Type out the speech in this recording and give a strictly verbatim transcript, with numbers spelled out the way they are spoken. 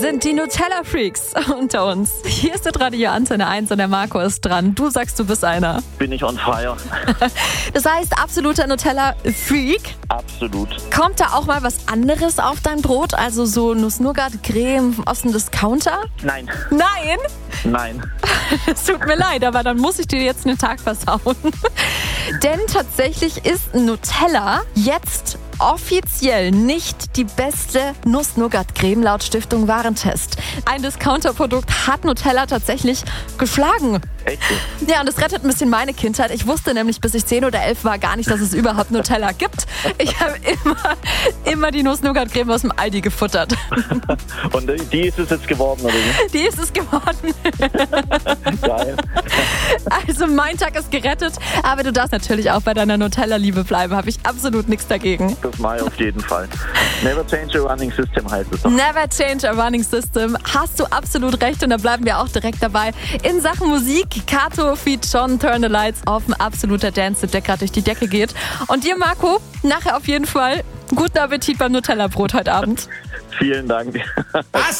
sind die Nutella-Freaks unter uns. Hier ist der Radio Antenne eins und der Marco ist dran. Du sagst, du bist einer. Bin ich on fire. Das heißt, absoluter Nutella-Freak. Absolut. Kommt da auch mal was anderes auf dein Brot? Also so Nuss-Nougat-Creme aus dem Discounter? Nein. Nein? Nein. Es tut mir leid, aber dann muss ich dir jetzt einen Tag versauen. Denn tatsächlich ist Nutella jetzt offiziell nicht die beste Nuss-Nougat-Creme laut Stiftung Warentest. Ein Discounter-Produkt hat Nutella tatsächlich geschlagen. Echt? Ja, und das rettet ein bisschen meine Kindheit. Ich wusste nämlich, bis ich zehn oder elf war, gar nicht, dass es überhaupt Nutella gibt. Ich habe immer, immer die Nuss-Nougat-Creme aus dem Aldi gefuttert. Und die ist es jetzt geworden, oder wie? Die ist es geworden. Geil. Also mein Tag ist gerettet, aber du darfst natürlich auch bei deiner Nutella-Liebe bleiben. Habe ich absolut nichts dagegen. Das mache ich auf jeden Fall. Never change a running system heißt es doch. Never change a running system. Hast du absolut recht und da bleiben wir auch direkt dabei. In Sachen Musik, Kato feat. John, Turn the Lights auf, ein absoluter Dance-Tipp, der gerade durch die Decke geht. Und dir, Marco, nachher auf jeden Fall guten Appetit beim Nutella-Brot heute Abend. Vielen Dank.